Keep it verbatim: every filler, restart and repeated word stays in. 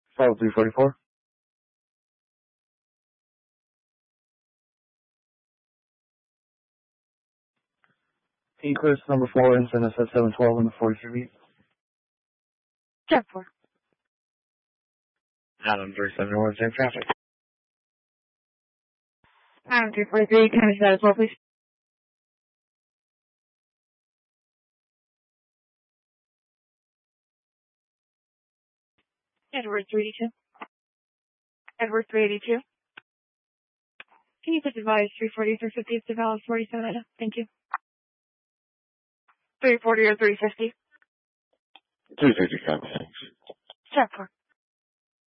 File three forty-four. Eclipse number four, incident S S seven twelve in the forty-three beat. Check four. Adam three seventy-one, same traffic. Adam three forty-three, can I see that as well, please? Edward three eighty-two. Edward three eighty-two. Can you please advise three forty or three fifty if the valve is forty-seven? Thank you. three forty or three fifty? three fifty, thanks. Check four.